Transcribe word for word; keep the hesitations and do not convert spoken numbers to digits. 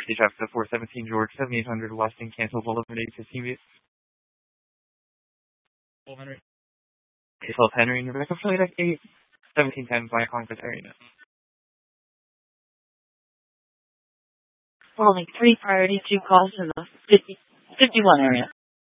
Taxi traffic to four seventeen George, seventy-eight hundred Weston, cancel Boulevard, eight fifteen Beach. twelve Henry. twelve Henry, and Rebecca Flight at eight, seventeen ten, Black Conquest Arena. Only three priority two calls in the fifty, fifty-one area.